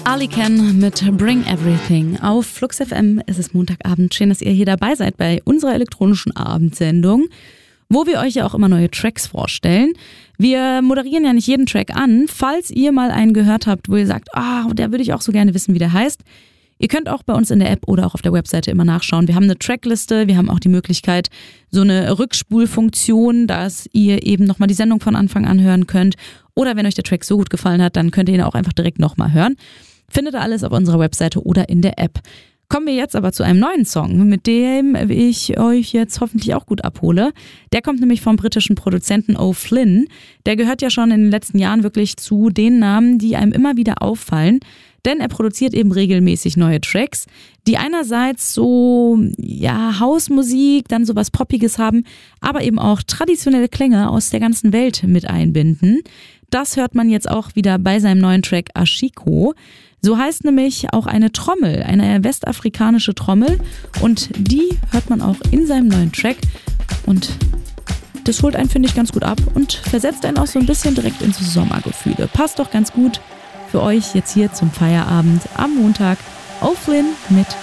Ali Ken mit Bring Everything auf Flux FM. Es ist Montagabend. Schön, dass ihr hier dabei seid bei unserer elektronischen Abendsendung, wo wir euch ja auch immer neue Tracks vorstellen. Wir moderieren ja nicht jeden Track an. Falls ihr mal einen gehört habt, wo ihr sagt, der würde ich auch so gerne wissen, wie der heißt. Ihr könnt auch bei uns in der App oder auch auf der Webseite immer nachschauen. Wir haben eine Trackliste, wir haben auch die Möglichkeit, so eine Rückspulfunktion, dass ihr eben nochmal die Sendung von Anfang an hören könnt. Oder wenn euch der Track so gut gefallen hat, dann könnt ihr ihn auch einfach direkt nochmal hören. Findet ihr alles auf unserer Webseite oder in der App. Kommen wir jetzt aber zu einem neuen Song, mit dem ich euch jetzt hoffentlich auch gut abhole. Der kommt nämlich vom britischen Produzenten O'Flynn. Der gehört ja schon in den letzten Jahren wirklich zu den Namen, die einem immer wieder auffallen. Denn er produziert eben regelmäßig neue Tracks, die einerseits so, Hausmusik, dann sowas Poppiges haben, aber eben auch traditionelle Klänge aus der ganzen Welt mit einbinden. Das hört man jetzt auch wieder bei seinem neuen Track Ashiko. So heißt nämlich auch eine Trommel, eine westafrikanische Trommel. Und die hört man auch in seinem neuen Track. Und das holt einen, finde ich, ganz gut ab und versetzt einen auch so ein bisschen direkt ins Sommergefühle. Passt doch ganz gut für euch jetzt hier zum Feierabend am Montag. O'Flynn mit